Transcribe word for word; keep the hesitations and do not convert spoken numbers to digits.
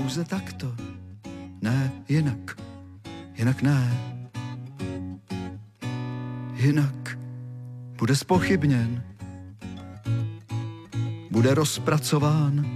pouze takto. Ne, jinak. Jinak ne. Jinak bude zpochybněn. Bude rozpracován.